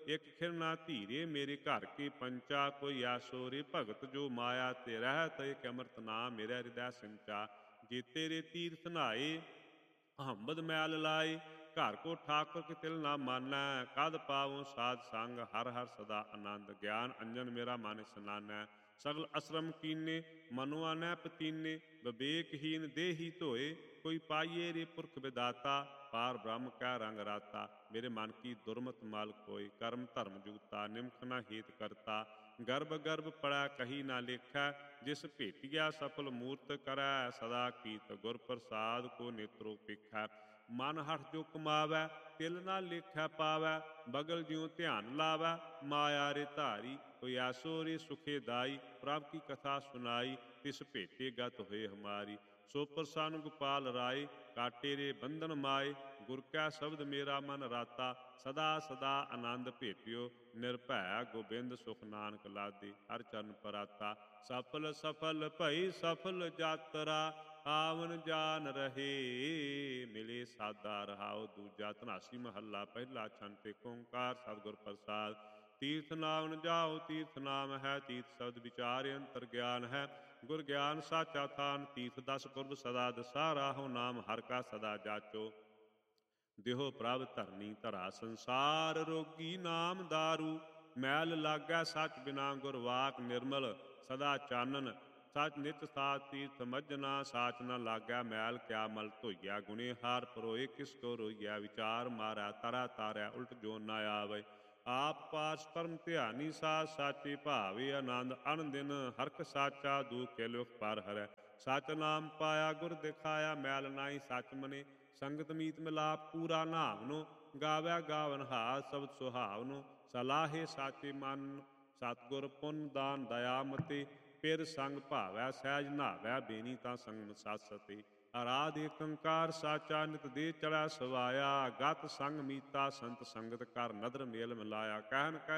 ਇਕ ਖਿਰ ਨਾ ਧੀਰੇ, ਮੇਰੇ ਘਰ ਕੀ ਪੰਚਾ, ਕੋਈ ਆਸੋ ਰੇ ਭਗਤ ਜੋ ਮਾਇਆ ਤੇ ਰਹਿਤ, ਇਕ ਅੰਮ੍ਰਿਤ ਨਾਮ ਮੇਰੇ ਹਿਰਦੈ ਸਿੰਚਾ। ਜੇ ਤੇਰੇ ਤੀਰਥ ਨਹਾਏ ਅਹੰਬਦ ਮੈਲ ਲਾਏ, ਘਰ ਕੋ ਠਾਕੁਰ ਕੇ ਤਿਲ ਨਾ ਮਾਨੈ, ਕਦ ਪਾਵੋ ਸਾਧ ਸੰਗ ਹਰ ਹਰ ਸਦਾ ਆਨੰਦ। ਗਿਆਨ ਅੰਜਨ ਮੇਰਾ ਮਨ ਇਸਨਾਨੈ, ਸਗਲ ਅਸਰਮ ਕੀਨੇ, ਮਨੁਆ ਨੈ ਪਤੀਨੇ, ਵਿਵੇਕਹੀਨ ਦੇਹੀ ਧੋਏ, ਕੋਈ ਪਾਈਏ ਰੇ ਪੁਰਖ ਵਿਦਾਤਾ, ਪਾਰ ਬ੍ਰਹਮ ਕੈ ਰੰਗ ਰਾਤਾ। ਮੇਰੇ ਮਨ ਕੀ ਦੁਰਮਤ ਮਲ ਕੋਇ, ਕਰਮ ਧਰਮ ਜੁਗਤਾ, ਨਿਮਖ ਨ ਹੇਤ ਕਰਤਾ। ਗਰਭ ਗਰਭ ਪੜੈ ਕਹੀ ਨਾ ਲੇਖੈ, ਜਿਸ ਭੇਟੀਆ ਸਫਲ ਮੂਰਤ ਕਰੈ, ਸਦਾ ਕੀਤ ਗੁਰ ਪ੍ਰਸਾਦ ਕੋ ਨੇਤਰੋ ਪੇਖੈ। ਮਨ ਹਠ ਜੋ ਕਮਾਵੈ, ਤਿਲ ਨਾ ਲੇਖੈ ਪਾਵੈ, ਬਗਲ ਜਿਉ ਧਿਆਨ ਲਾਵੈ, ਮਾਇਆ ਰੇ ਧਾਰੀ। ਕੋਈ ਐਸੋ ਰੇ ਸੁਖੇ ਦਾਈ, ਪ੍ਰਭ ਕੀ ਕਥਾ ਸੁਨਾਈ, ਤਿਸ ਭੇਟੇ ਗਤ ਹੋਏ ਹਮਾਰੀ। ਸੋ ਪ੍ਰਸੰਨ ਗੋਪਾਲ ਰਾਏ, ਕਾਟੇ ਰੇ ਬੰਧਨ ਮਾਏ, ਗੁਰ ਕੈ ਸ਼ਬਦ ਮੇਰਾ ਮਨ ਰਾਤਾ, ਸਦਾ ਸਦਾ ਆਨੰਦ ਭੇਟਿਓ, ਨਿਰਭੈ ਗੋਬਿੰਦ ਸੁਖ ਨਾਨਕ ਲਾਦੇ। ਹਰਿ ਚਰਨ ਪਰਾਤਾ, ਸਫਲ ਸਫਲ ਭਈ ਸਫਲ ਜਾਤਰਾ, ਆਵਨ ਜਾਨ ਰਹੇ, ਮਿਲੇ ਸਾਦਾ ਰਹਾਉ ਦੂਜਾ। ਧਨਾਸੀ ਮਹੱਲਾ ਪਹਿਲਾ, ਛੰਤ ਏਕ ਓੰਕਾਰ ਸਤਿਗੁਰ ਪ੍ਰਸਾਦ। ਤੀਰਥ ਨਾਵਨ ਜਾਓ ਤੀਰਥ ਨਾਮ ਹੈ, ਤੀਰਥ ਸ਼ਬਦ ਵਿਚਾਰ ਅੰਤਰ ਗਿਆਨ ਹੈ। ਗੁਰ ਗਿਆਨ ਸਾਚਾ ਥਾਨ, ਤੀਰਥ ਦਸ ਪੁਰਬ ਸਦਾ ਦਸਾ, ਰਾਹੋ ਨਾਮ ਹਰਿ ਕਾ ਸਦਾ ਜਾਚੋ। ਦੇਹੋ ਪ੍ਰਭ ਧਰਨੀ ਧਰਾ ਸੰਸਾਰ, ਰੋਗੀ ਨਾਮ ਦਾਰੂ, ਮੈਲ ਲਾਗੈ ਸਚ ਬਿਨਾ ਗੁਰ ਵਾਕ ਨਿਰਮਲ, ਸਦਾ ਚਾਨਨ ਸਚ ਨਿਤ ਸਾਥ ਤੀਰਥ ਮੱਜਨਾ, ਸਾਚ ਨ ਲਾਗੈ ਮੈਲ ਕਿਆ ਮਲ ਧੋਈਐ, ਗੁਨੇਹਾਰ ਪਰੋਏ ਕਿਸ ਕੋ ਰੋਈਐ, ਵਿਚਾਰ ਮਾਰੈ ਤਰੈ ਤਾਰੈ ਉਲਟ ਜੋਨ ਨ ਆਵੈ। ਆਪ ਪਾਸ ਪਰਮ ਧਿਆਨੀ ਸਾਧ, ਸਾਚੇ ਭਾਵੇ ਆਨੰਦ ਅਨ ਦਿਨ, ਹਰਖ ਸਾਚਾ ਦੁਖ ਕੇ ਲੁਖ ਪਰ ਹਰੈ। ਸਚ ਨਾਮ ਪਾਇਆ ਗੁਰ ਦਿਖਾਇਆ, ਮੈਲ ਨਾਹੀ ਸਚ ਮਨੇ, ਸੰਗਤ ਮੀਤ ਮਿਲਾਪ ਪੂਰਾ ਨਾਵਨੋ, ਗਾਵੈ ਗਾਵਨਹਾਰ ਸ਼ਬਦ ਸੁਹਾਵਨੋ। ਸਲਾਹੇ ਸਾਚੇ ਮਨ ਸਤਿਗੁਰ ਪੁੰਨ ਦਾਨ ਦਇਆ ਮਤੇ, ਪਿਰ ਸੰਗ ਭਾਵੈ ਸਹਿਜ ਨਾਵੈ, ਬੇਨੀ ਤਾਂ ਸੰਗ ਸਾਸਤੇ। ਅਰਾਧ ਏਕ ਓੰਕਾਰ ਸਾਚਾ, ਨਿਤ ਦੇ ਚੜ੍ਹੈ ਸਵਾਇਆ, ਗਤ ਸੰਗ ਮੀਤਾ ਸੰਤ ਸੰਗਤ ਕਰ, ਨਦਰ ਮੇਲ ਮਿਲਾਇਆ। ਕਹਿਨ ਕੈ